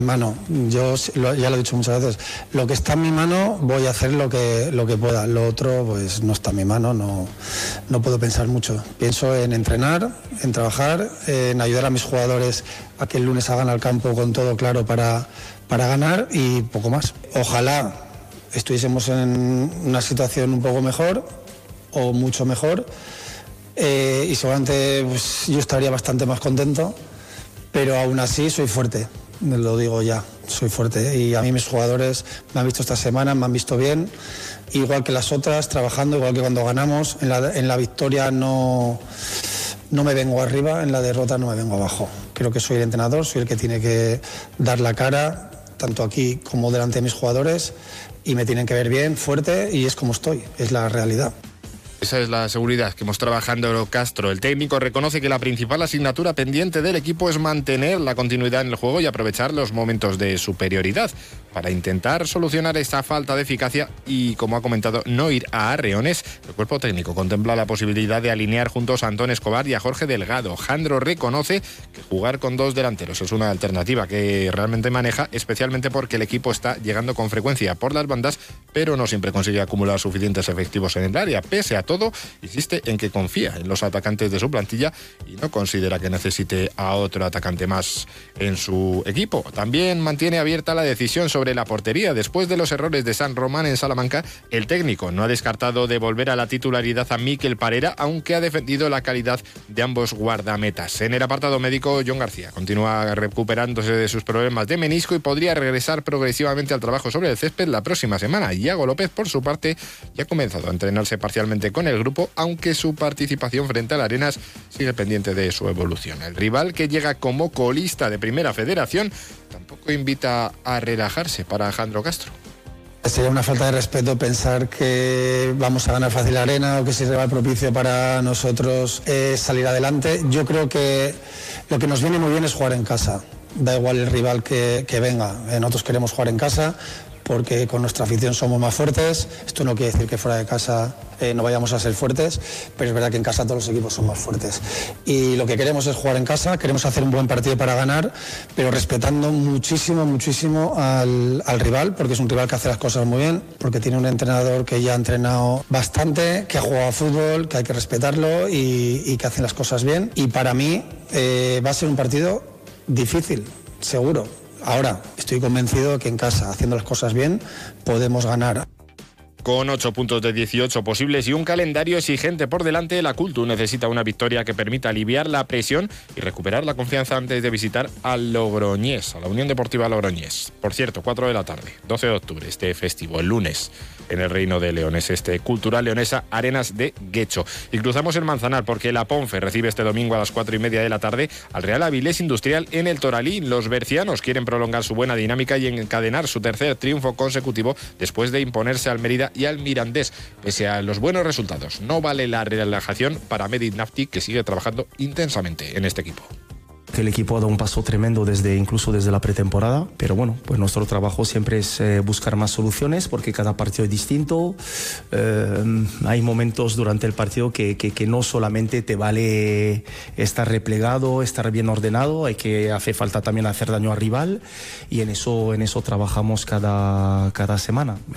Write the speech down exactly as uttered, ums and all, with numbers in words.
Mano, yo lo, ya lo he dicho muchas veces, lo que está en mi mano voy a hacer lo que, lo que pueda, lo otro pues no está en mi mano, no, no puedo pensar mucho. Pienso en entrenar, en trabajar, en ayudar a mis jugadores a que el lunes hagan al campo con todo claro para, para ganar y poco más. Ojalá estuviésemos en una situación un poco mejor o mucho mejor eh, y seguramente pues, yo estaría bastante más contento, pero aún así soy fuerte. Lo digo ya, soy fuerte y a mí mis jugadores me han visto esta semana, me han visto bien, igual que las otras, trabajando, igual que cuando ganamos. En la, en la victoria no, no me vengo arriba, en la derrota no me vengo abajo. Creo que soy el entrenador, soy el que tiene que dar la cara, tanto aquí como delante de mis jugadores, y me tienen que ver bien, fuerte, y es como estoy, es la realidad. Esa es la seguridad que mostraba Jandro Castro. El técnico reconoce que la principal asignatura pendiente del equipo es mantener la continuidad en el juego y aprovechar los momentos de superioridad para intentar solucionar esta falta de eficacia y, como ha comentado, no ir a arreones. El cuerpo técnico contempla la posibilidad de alinear juntos a Antón Escobar y a Jorge Delgado. Jandro reconoce que jugar con dos delanteros es una alternativa que realmente maneja, especialmente porque el equipo está llegando con frecuencia por las bandas, pero no siempre consigue acumular suficientes efectivos en el área. Pese a todo, insiste en que confía en los atacantes de su plantilla y no considera que necesite a otro atacante más en su equipo. También mantiene abierta la decisión sobre la portería. Después de los errores de San Román en Salamanca, el técnico no ha descartado de volver a la titularidad a Mikel Parera, aunque ha defendido la calidad de ambos guardametas. En el apartado médico, Jon García continúa recuperándose de sus problemas de menisco y podría regresar progresivamente al trabajo sobre el césped la próxima semana. Iago López, por su parte, ya ha comenzado a entrenarse parcialmente con el grupo, aunque su participación frente al Arenas sigue pendiente de su evolución. El rival, que llega como colista de Primera Federación, tampoco invita a relajarse para Jandro Castro. Sería una falta de respeto pensar que vamos a ganar fácil la Arena o que si rival propicio para nosotros es salir adelante. Yo creo que lo que nos viene muy bien es jugar en casa. Da igual el rival que, que venga. Nosotros queremos jugar en casa porque con nuestra afición somos más fuertes. Esto no quiere decir que fuera de casa eh, no vayamos a ser fuertes, pero es verdad que en casa todos los equipos son más fuertes. Y lo que queremos es jugar en casa, queremos hacer un buen partido para ganar, pero respetando muchísimo, muchísimo al, al rival, porque es un rival que hace las cosas muy bien, porque tiene un entrenador que ya ha entrenado bastante, que ha jugado a fútbol, que hay que respetarlo y, y que hace las cosas bien. Y para mí eh, va a ser un partido difícil, seguro. Ahora, estoy convencido de que en casa, haciendo las cosas bien, podemos ganar. Con ocho puntos de dieciocho posibles y un calendario exigente por delante, la Cultu necesita una victoria que permita aliviar la presión y recuperar la confianza antes de visitar al Logroñés, a la Unión Deportiva Logroñés. Por cierto, cuatro de la tarde, doce de octubre, este festivo, el lunes, en el Reino de Leones, este Cultural Leonesa Arenas de Guecho. Y cruzamos el Manzanar porque la Ponfe recibe este domingo a las cuatro y media de la tarde al Real Avilés Industrial en el Toralín. Los bercianos quieren prolongar su buena dinámica y encadenar su tercer triunfo consecutivo después de imponerse al Mérida y al Mirandés. Pese a los buenos resultados, no vale la relajación para Medit Nafti, que sigue trabajando intensamente en este equipo. Que el equipo ha dado un paso tremendo desde incluso desde la pretemporada, pero bueno, pues nuestro trabajo siempre es eh, buscar más soluciones porque cada partido es distinto. Eh, hay momentos durante el partido que, que, que no solamente te vale estar replegado, estar bien ordenado, hay que hace falta también hacer daño al rival y en eso en eso trabajamos cada, cada semana.